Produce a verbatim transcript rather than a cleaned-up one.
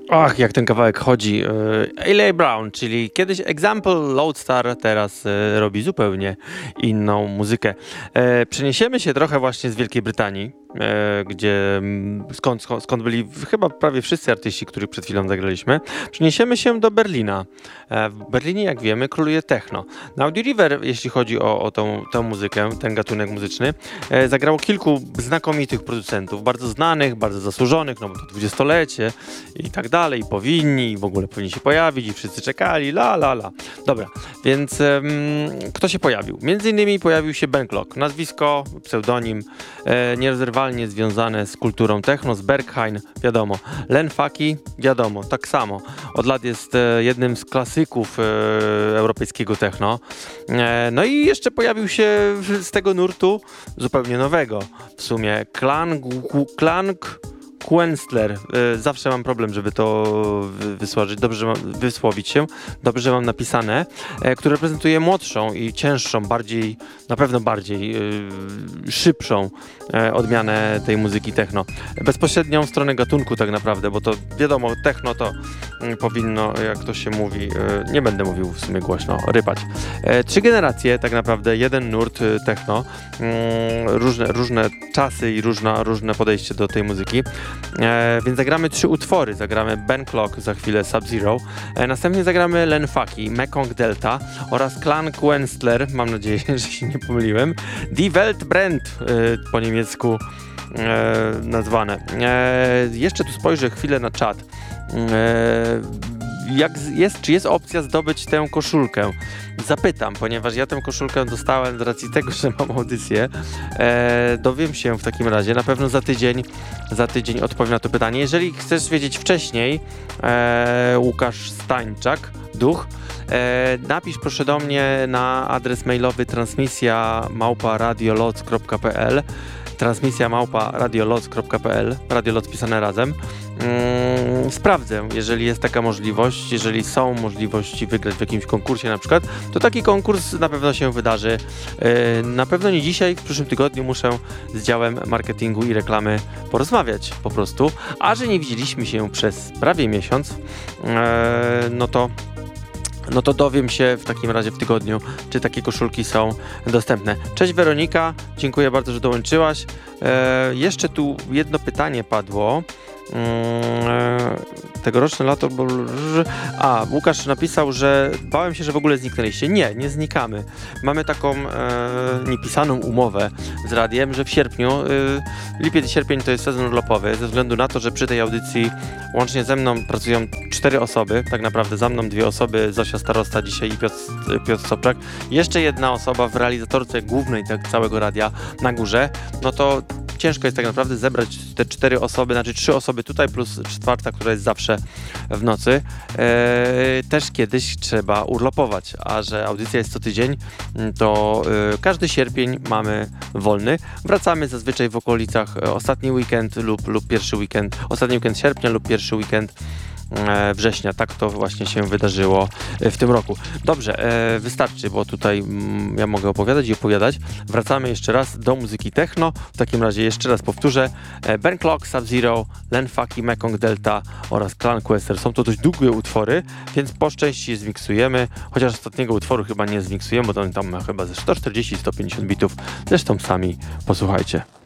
Ach, jak ten kawałek chodzi. Eli A. Brown, czyli kiedyś Example Loadstar, teraz e, robi zupełnie inną muzykę. E, przeniesiemy się trochę właśnie z Wielkiej Brytanii, e, gdzie m, skąd, skąd, skąd byli chyba prawie wszyscy artyści, których przed chwilą zagraliśmy. Przeniesiemy się do Berlina. E, w Berlinie, jak wiemy, króluje techno. Na Audio River, jeśli chodzi o, o tą, tą muzykę, ten gatunek muzyczny, e, zagrało kilku znakomitych producentów, bardzo znanych, bardzo zasłużonych, no bo to dwudziestolecie i tak dalej. I powinni, i w ogóle powinni się pojawić i wszyscy czekali, la la la. Dobra, więc um, kto się pojawił? Między innymi pojawił się Ben Klock, nazwisko, pseudonim e, nierozerwalnie związane z kulturą techno, z Berghain, wiadomo. Len Faki, wiadomo, tak samo. Od lat jest e, jednym z klasyków e, europejskiego techno. E, no i jeszcze pojawił się z tego nurtu zupełnie nowego w sumie. Klang, Klang Quenstler. Zawsze mam problem, żeby to wysłowić, dobrze mam, wysłowić się, dobrze że mam napisane, który reprezentuje młodszą i cięższą, bardziej, na pewno bardziej yy, szybszą yy, odmianę tej muzyki techno. Bezpośrednią stronę gatunku tak naprawdę, bo to wiadomo, techno to yy, powinno, jak to się mówi, yy, nie będę mówił w sumie głośno, rypać. Yy, trzy generacje tak naprawdę, jeden nurt yy, techno, yy, różne, różne czasy i różna, różne podejście do tej muzyki. E, więc zagramy trzy utwory. Zagramy Ben Klock, za chwilę Sub-Zero. E, następnie zagramy Len Faki, Mekong Delta oraz Klang Quenstler, mam nadzieję, że się nie pomyliłem. Die Welt brennt, e, po niemiecku e, nazwane. E, jeszcze tu spojrzę chwilę na czat. E, jak jest, czy jest opcja zdobyć tę koszulkę? Zapytam, ponieważ ja tę koszulkę dostałem z racji tego, że mam audycję. E, dowiem się w takim razie, na pewno za tydzień, za tydzień odpowiem na to pytanie. Jeżeli chcesz wiedzieć wcześniej, e, Łukasz Stańczak, duch, e, napisz proszę do mnie na adres mailowy transmisja małpa radioloc kropka p l transmisja małpa radioloc kropka p l, radioloc pisane razem. Mm, sprawdzę, jeżeli jest taka możliwość, jeżeli są możliwości wygrać w jakimś konkursie na przykład, to taki konkurs na pewno się wydarzy. Yy, na pewno nie dzisiaj, w przyszłym tygodniu muszę z działem marketingu i reklamy porozmawiać po prostu, a że nie widzieliśmy się przez prawie miesiąc, yy, no to no to dowiem się w takim razie w tygodniu, czy takie koszulki są dostępne. Cześć Weronika, dziękuję bardzo, że dołączyłaś. E, jeszcze tu jedno pytanie padło. E, tegoroczne lato... A, Łukasz napisał, że bałem się, że w ogóle zniknęliście. Nie, nie znikamy. Mamy taką e, niepisaną umowę z radiem, że w sierpniu, e, lipiec i sierpień to jest sezon urlopowy, ze względu na to, że przy tej audycji łącznie ze mną pracują cztery osoby, tak naprawdę za mną dwie osoby, Zosia Starosta dzisiaj i Piotr, Piotr Sobczak. Jeszcze jedna osoba w realizatorce głównej tak całego radia na górze, no to ciężko jest tak naprawdę zebrać te cztery osoby, znaczy trzy osoby tutaj plus czwarta, która jest zawsze w nocy. Eee, też kiedyś trzeba urlopować, a że audycja jest co tydzień, to e, każdy sierpień mamy wolny. Wracamy zazwyczaj w okolicach ostatni weekend lub, lub pierwszy weekend, ostatni weekend sierpnia lub pierwszy weekend września. Tak to właśnie się wydarzyło w tym roku. Dobrze, e, wystarczy, bo tutaj mm, ja mogę opowiadać i opowiadać. Wracamy jeszcze raz do muzyki techno. W takim razie jeszcze raz powtórzę. E, Ben Klock, Sub-Zero, Len Faki, Mekong Delta oraz Klang Quenstler. Są to dość długie utwory, więc po szczęście je zmiksujemy. Chociaż ostatniego utworu chyba nie zmiksujemy, bo tam, tam ma chyba ze sto czterdzieści do sto pięćdziesiąt bitów. Zresztą sami posłuchajcie.